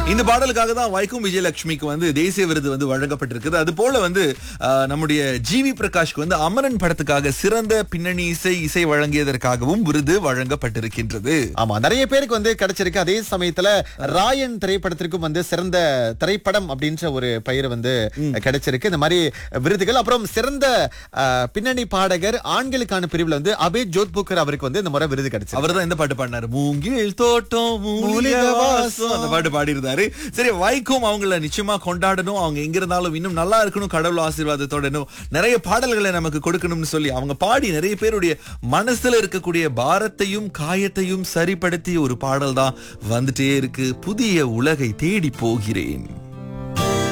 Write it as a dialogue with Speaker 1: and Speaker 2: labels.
Speaker 1: இந்த பாடலுக்காக தான் வைக்கும் விஜயலட்சுமிக்கு வந்து தேசிய விருது வந்து வழங்கப்பட்டிருக்குது. அது போல வந்து நம்முடைய ஜிவி பிரகாஷ்க்கு வந்து அமரன் படத்துக்காக சிறந்த பின்னணி இசை வழங்கியதற்காகவும் விருது வழங்கப்பட்டிருக்கின்றது.
Speaker 2: ஆமா, நிறைய பேருக்கு வந்து கிடைச்சிருக்கு. அதே சமயத்துல ராயன் திரைப்படத்திற்கும் வந்து சிறந்த திரைப்படம் அப்படின்ற ஒரு பெயர் வந்து கிடைச்சிருக்கு. இந்த மாதிரி விருதுகள். அப்புறம் சிறந்த பின்னணி பாடகர் ஆண்களுக்கான பிரிவுல வந்து அபேத் ஜோத்புக்கர் அவருக்கு வந்து இந்த முறை விருது கிடைச்சது.
Speaker 1: அவர் தான் இந்த பாட்டு பாடினாரு, மூங்கில் தோட்டம் மூலிகை வாசம், அந்த பாட்டு பாடியிருந்தாரு. சரி, வைக்கும் அவங்கள நிச்சயமா கொண்டாடணும். அவங்க எங்க இருந்தாலும் இன்னும் நல்லா இருக்கணும், கடவுள் ஆசீர்வாதத்தோட நிறைய பாடல்களை நமக்கு கொடுக்கணும்னு சொல்லி அவங்க பாடி நிறைய பேருடைய மனசுல இருக்கக்கூடிய பாரத்தையும் காயத்தையும் சரிப்படுத்திய ஒரு பாடல் தான் வந்துட்டே இருக்கு. புதிய உலகை தேடி போகிறேன்.